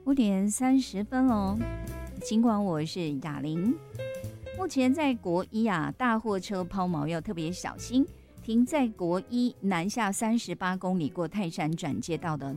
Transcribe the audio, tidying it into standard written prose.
5:30哦。尽管我是雅玲，目前在国一大货车抛锚要特别小心，停在国一南下38公里过泰山转接道的